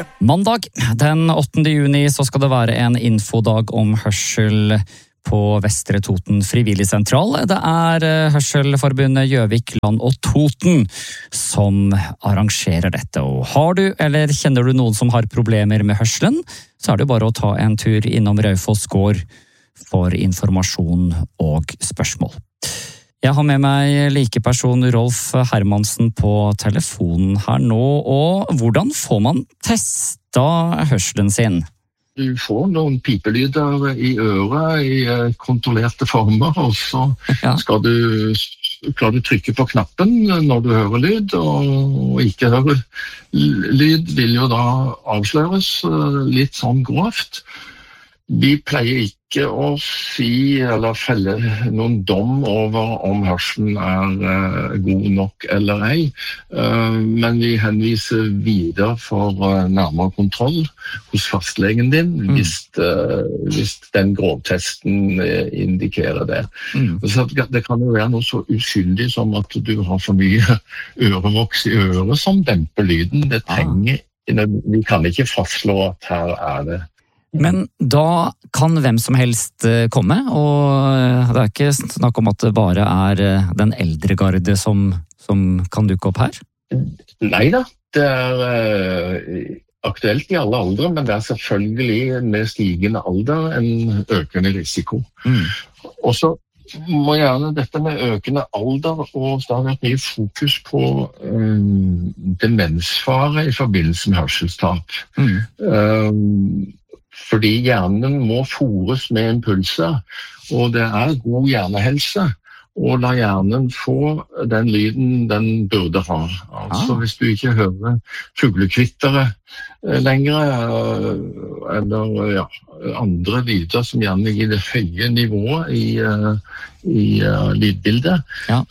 Mandag den 8. juni så skal det være en infodag om hørsel på Vestre Toten frivilligsentral. Det Hørselforbundet Gjøvik, Land og Toten som arrangerer dette. Og har du, eller kjenner du noen som har problemer med hørselen, så det bare å ta en tur innom Raufoss gård for informasjon og spørsmål. Jeg har med meg likeperson Rolf Hermansen på telefonen her nå, og hvordan får man testa hørselen sin? Du får noen pipelyder i øret i kontrollerte former, og så skal du trykke på knappen når du hører lyd, og ikke hører lyd vil jo da avsløres litt sånn grovt. Vi pleier ikke å si eller felle noen dom over om hørselen god nok eller ei, men vi henviser videre for nærmere kontroll hos fastlegen din hvis den grovtesten indikerer det. Så det kan jo være noe så uskyldig som at du har for mye ørevoks i øret som demper lyden. Vi kan ikke fastslå at her det. Men da kan hvem som helst komme, og det ikke snakk om at det bare den eldre garde som kan dukke opp her? Neida, det aktuelt i alle aldre, men det selvfølgelig med stigende alder en økende risiko. Og så må gjerne dette med økende alder, og det har vært mye fokus på demensfare i forbindelse med hørselstap. Fordi hjernen må fôres med impulser, og det god hjernehelse å la hjernen få den lyden den burde ha. Altså hvis du ikke hører fuglekvittere lenger, eller andre lyder som gjerne gir det høye nivået i lydbildet,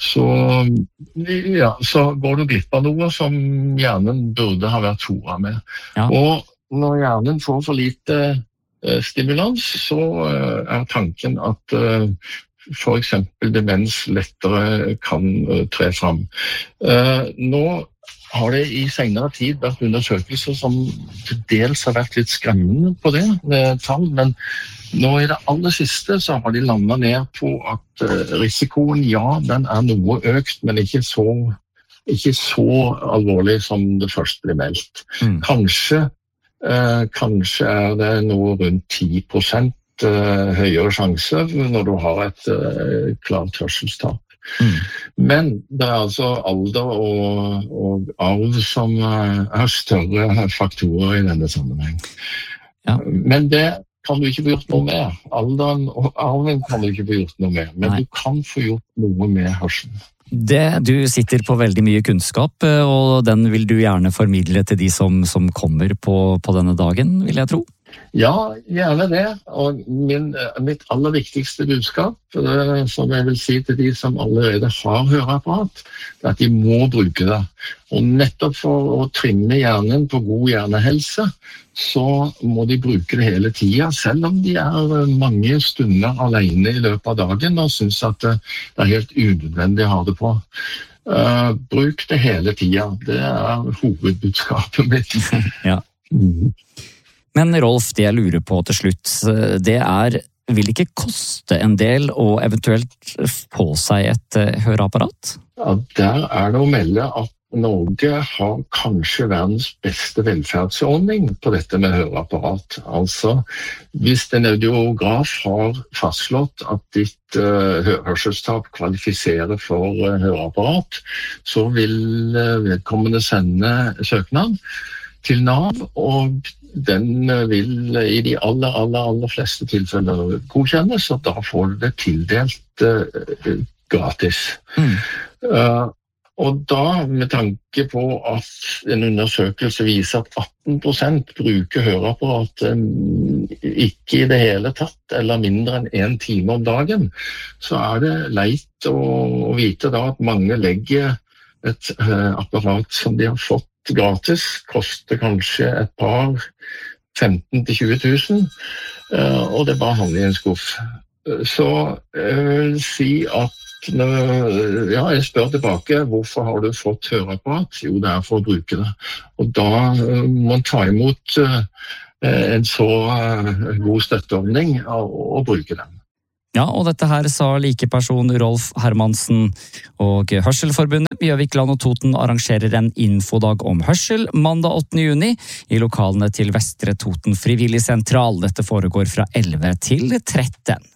så går du glipp av noe som hjernen burde ha vært fôret med. Og når hjernen får for lite stimulans, så tanken at for eksempel demens lettere kan tre frem. Nå har det i senere tid vært undersøkelser som til dels har vært litt skremmende på det med tall, men nå i det aller siste så har de landet ned på at risikoen, den noe økt, men ikke så alvorlig som det først ble meldt. Kanskje det noe rundt 10% høyere sjanse når du har et klart hørselstap. Men det altså alder og arv som større faktorer i denne sammenheng. Men det kan du ikke få gjort noe med. Alderen og arven kan du ikke få gjort noe med, men du kan få gjort noe med hørselen. Du sitter på veldig mye kunnskap, og den vil du gjerne formidle til de som kommer på denne dagen, vil jeg tro? Ja, gjerne det. Og mitt aller viktigste budskap, som jeg vil si til de som allerede har høreapparat, at de må bruke det. Og nettopp for å trimme hjernen på god hjernehelse, så må de bruke det hele tiden, selv om de mange stunder alene i løpet av dagen og synes at det helt unødvendig å ha det på. Bruk det hele tiden. Det hovedbudskapet mitt. Men Rolf, det jeg lurer på til slutt, det vil ikke koste en del å eventuelt få seg et høreapparat? Ja, der det å melde at Norge har kanskje verdens beste velferdsordning på dette med høreapparat. Altså, hvis en audiograf har fastslått at ditt hørselstap kvalifiserer for høreapparat, så vil vedkommende sende søknad til NAV, og den vil i de aller fleste tilfeller godkjennes, og da får du det tildelt gratis. Og da, med tanke på at en undersøkelse viser at 18% bruker høreapparat ikke i det hele tatt, eller mindre enn 1 time om dagen, så det leit å vite da at mange legger et apparat som de har fått gratis, koster kanskje et par 15 000 til 20 000, og det bare havner i en skuff. Så jeg vil si at ja, jeg spør tilbake, hvorfor har du fått høreapparat? Jo, det for å bruke det. Og da må man ta imot en så god støtteordning og bruke den. Ja, og dette her sa likeperson Rolf Hermansen, og Hørselforbundet Gjøvik, Land og Toten arrangerer en infodag om hørsel mandag 8. juni i lokalene til Vestre Toten Frivillig Sentral. Dette foregår fra 11 til 13.